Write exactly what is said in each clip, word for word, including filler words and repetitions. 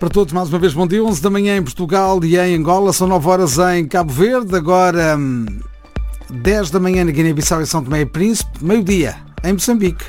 Para todos, mais uma vez, bom dia. onze da manhã em Portugal e em Angola. São nove horas em Cabo Verde. Agora, dez da manhã na Guiné-Bissau e São Tomé e Príncipe. Meio-dia em Moçambique.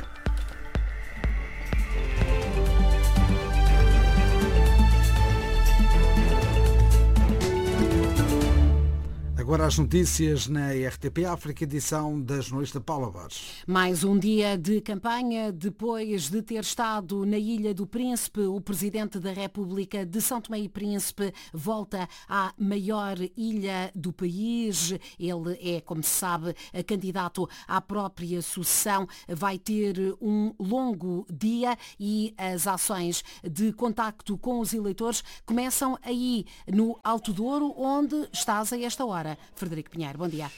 Agora as notícias na R T P África, edição da jornalista Paula Borges. Mais um dia de campanha. Depois de ter estado na Ilha do Príncipe, o Presidente da República de São Tomé e Príncipe volta à maior ilha do país. Ele é, como se sabe, candidato à própria sucessão. Vai ter um longo dia e as ações de contacto com os eleitores começam aí no Alto Douro, onde estás a esta hora. Frederico Pinheiro, bom dia.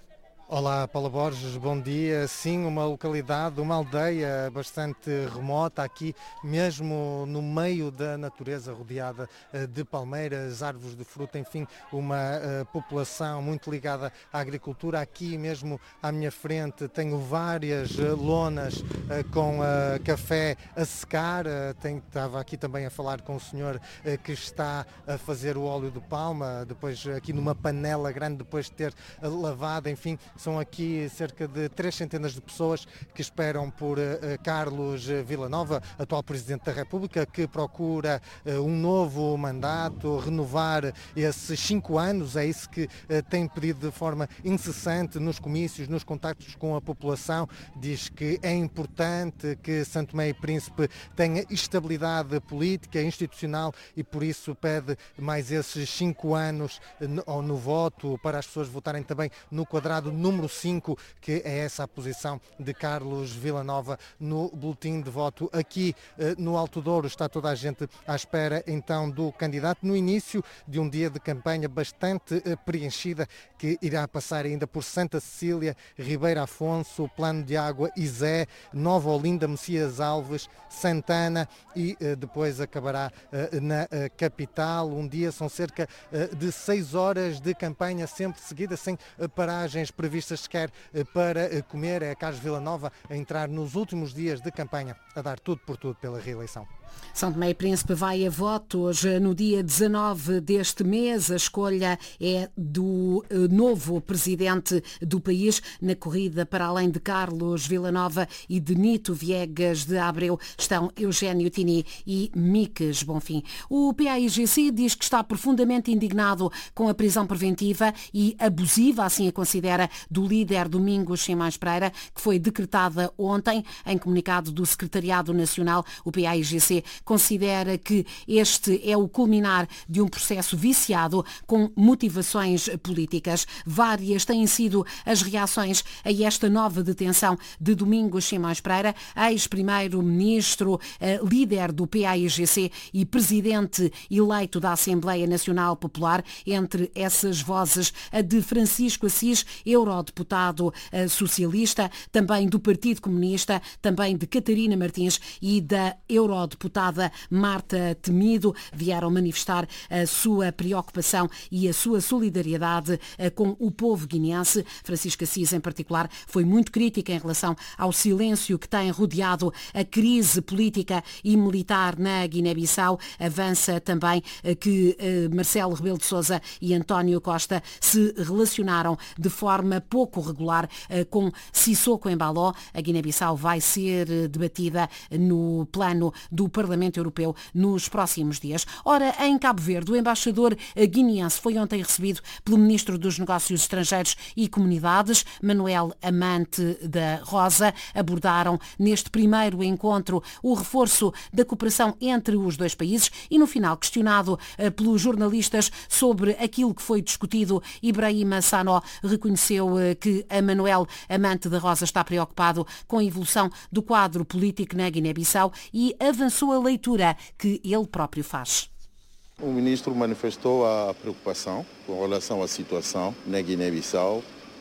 Olá, Paula Borges, bom dia. Sim, uma localidade, uma aldeia bastante remota, aqui mesmo no meio da natureza, rodeada de palmeiras, árvores de fruta, enfim, uma uh, população muito ligada à agricultura. Aqui mesmo à minha frente tenho várias uh, lonas uh, com uh, café a secar. Uh, tenho, estava aqui também a falar com o senhor uh, que está a fazer o óleo de palma, depois aqui numa panela grande, depois de ter uh, lavado, enfim. São aqui cerca de três centenas de pessoas que esperam por uh, Carlos Villanova, atual Presidente da República, que procura uh, um novo mandato, renovar esses cinco anos. É isso que uh, tem pedido de forma incessante nos comícios, nos contactos com a população. Diz que é importante que São Tomé e Príncipe tenha estabilidade política, institucional, e por isso pede mais esses cinco anos no, no voto, para as pessoas votarem também no quadrado número cinco, que é essa a posição de Carlos Villanova no boletim de voto. Aqui eh, no Alto Douro está toda a gente à espera então do candidato, no início de um dia de campanha bastante eh, preenchida, que irá passar ainda por Santa Cecília, Ribeira Afonso, Plano de Água, Izé, Nova Olinda, Messias Alves, Santana e eh, depois acabará eh, na eh, capital. Um dia são cerca eh, de seis horas de campanha, sempre seguida, sem eh, paragens previstas sequer para comer. É Carlos Villanova a entrar nos últimos dias de campanha, a dar tudo por tudo pela reeleição. São Tomé e Príncipe vai a votos no dia dezanove deste mês. A escolha é do novo presidente do país. Na corrida, para além de Carlos Villanova e de Nito Viegas de Abreu, estão Eugénio Tini e Miques Bonfim. O P A I G C diz que está profundamente indignado com a prisão preventiva e abusiva, assim a considera, do líder Domingos Simões Pereira, que foi decretada ontem. Em comunicado do Secretariado Nacional, o P A I G C considera que este é o culminar de um processo viciado com motivações políticas. Várias têm sido as reações a esta nova detenção de Domingos Simões Pereira, ex-primeiro-ministro, líder do P A I G C e presidente eleito da Assembleia Nacional Popular. Entre essas vozes, a de Francisco Assis, eurodeputado socialista, também do Partido Comunista, também de Catarina Martins e da eurodeputada Marta Temido, vieram manifestar a sua preocupação e a sua solidariedade com o povo guineense. Francisco Assis, em particular, foi muito crítica em relação ao silêncio que tem rodeado a crise política e militar na Guiné-Bissau. Avança também que Marcelo Rebelo de Sousa e António Costa se relacionaram de forma pouco regular com Sissoko Embaló. A Guiné-Bissau vai ser debatida no plano do Parlamento Europeu nos próximos dias. Ora, em Cabo Verde, o embaixador guineense foi ontem recebido pelo Ministro dos Negócios Estrangeiros e Comunidades, Manuel Amante da Rosa. Abordaram neste primeiro encontro o reforço da cooperação entre os dois países e, no final, questionado pelos jornalistas sobre aquilo que foi discutido, Ibrahima Sanó reconheceu que a Manuel Amante da Rosa está preocupado com a evolução do quadro político na Guiné-Bissau e avançou a leitura que ele próprio faz. O ministro manifestou a preocupação com relação à situação na Guiné-Bissau.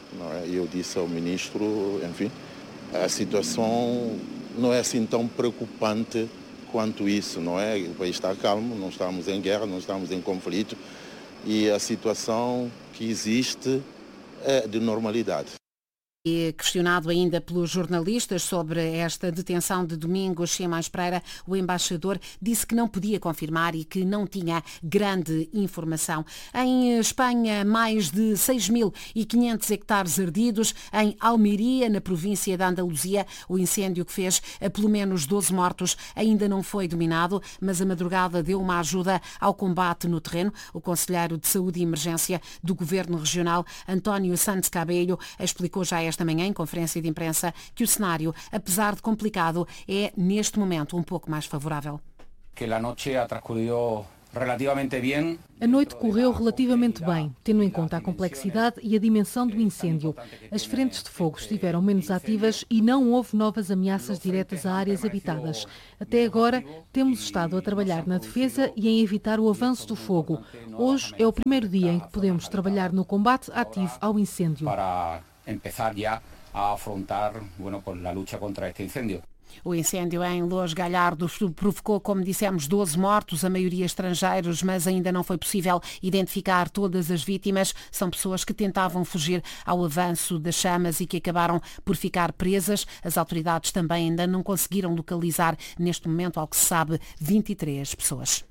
E eu disse ao ministro, enfim, a situação não é assim tão preocupante quanto isso, não é? O país está calmo, não estamos em guerra, não estamos em conflito e a situação que existe é de normalidade. E questionado ainda pelos jornalistas sobre esta detenção de Domingos Simões Pereira, o embaixador disse que não podia confirmar e que não tinha grande informação. Em Espanha, mais de seis mil e quinhentos hectares ardidos. Em Almeria, na província da Andaluzia, o incêndio que fez pelo menos doze mortos ainda não foi dominado, mas a madrugada deu uma ajuda ao combate no terreno. O conselheiro de Saúde e Emergência do Governo Regional, António Santos Cabello, explicou já esta manhã em conferência de imprensa que o cenário, apesar de complicado, é neste momento um pouco mais favorável. Que a noite ha transcorrido relativamente bem. A noite correu relativamente bem, tendo em conta a complexidade e a dimensão do incêndio. As frentes de fogo estiveram menos ativas e não houve novas ameaças diretas a áreas habitadas. Até agora, temos estado a trabalhar na defesa e em evitar o avanço do fogo. Hoje é o primeiro dia em que podemos trabalhar no combate ativo ao incêndio. Para começar já a afrontar, bueno, pues la lucha contra este incêndio. O incêndio em Los Galhardos provocou, como dissemos, doze mortos, a maioria estrangeiros, mas ainda não foi possível identificar todas as vítimas. São pessoas que tentavam fugir ao avanço das chamas e que acabaram por ficar presas. As autoridades também ainda não conseguiram localizar, neste momento, ao que se sabe, vinte e três pessoas.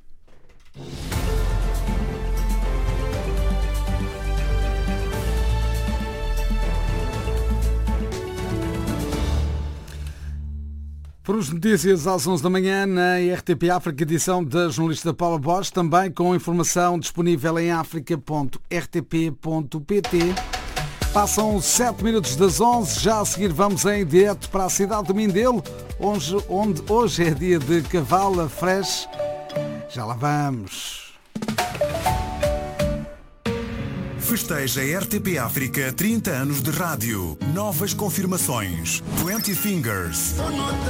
Foram as notícias às onze da manhã na R T P África, edição da jornalista Paula Borges, também com informação disponível em africa ponto r t p ponto p t. Passam sete minutos das onze, já a seguir vamos em direto para a cidade do Mindelo, onde, onde hoje é dia de Cavala Fresh. Já lá vamos. Festeja a R T P África trinta anos de rádio. Novas confirmações. vinte Fingers.